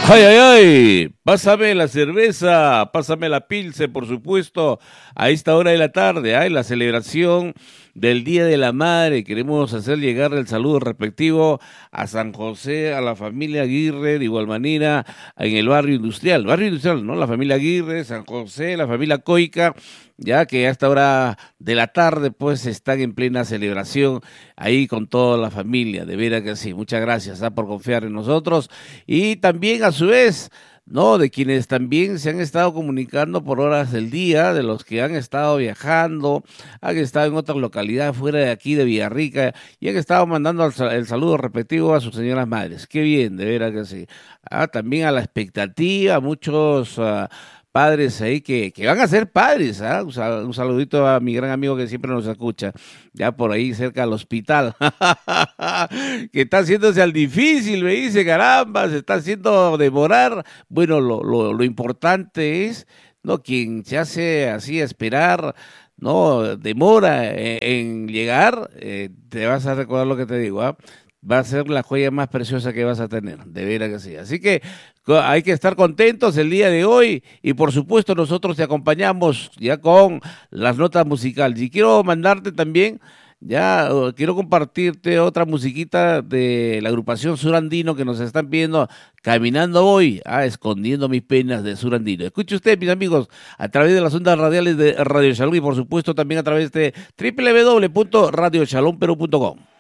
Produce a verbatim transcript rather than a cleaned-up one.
Ay, ay, ay, pásame la cerveza, pásame la pilce, por supuesto, a esta hora de la tarde, hay la celebración del Día de la Madre. Queremos hacer llegar el saludo respectivo a San José, a la familia Aguirre, de igual manera en el barrio industrial, barrio industrial, ¿no? La familia Aguirre, San José, la familia Coica, ya que a esta hora de la tarde pues están en plena celebración ahí con toda la familia, de veras que sí. Muchas gracias ¿ah? por confiar en nosotros y también a su vez, no, de quienes también se han estado comunicando por horas del día, de los que han estado viajando, han estado en otra localidad fuera de aquí de Villarrica y han estado mandando el, sal- el saludo respectivo a sus señoras madres. Qué bien, de veras que sí. Ah, también a la expectativa, muchos ah, padres ahí que, que van a ser padres, ¿ah? Un, sal- un saludito a mi gran amigo que siempre nos escucha, ya por ahí cerca del hospital, que está haciéndose al difícil, me dice, caramba, se está haciendo demorar. Bueno, lo, lo, lo importante es, ¿no? Quien se hace así esperar, ¿no? Demora en, en llegar, eh, te vas a recordar lo que te digo, ¿ah? Va a ser la joya más preciosa que vas a tener, de veras que sí. Así que co- hay que estar contentos el día de hoy y por supuesto nosotros te acompañamos ya con las notas musicales. Y quiero mandarte también, ya eh, quiero compartirte otra musiquita de la agrupación Surandino que nos están pidiendo Caminando Voy, ah, escondiendo mis penas de Surandino. Escuche usted, mis amigos, a través de las ondas radiales de Radio Shalom y por supuesto también a través de doble u doble u doble u punto radio shalom perú punto com.